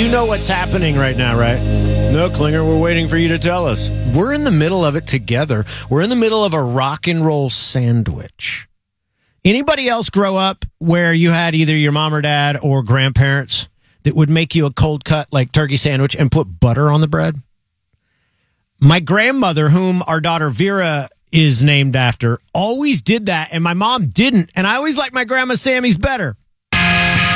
You know what's happening right now, right? No, Klinger, we're waiting for you to tell us. We're in the middle of it together. We're in the middle of a rock and roll sandwich. Anybody else grow up where you had either your mom or dad or grandparents that would make you a cold cut like turkey sandwich and put butter on the bread? My grandmother, whom our daughter Vera is named after, always did that, and my mom didn't. And I always liked my grandma Sammy's better.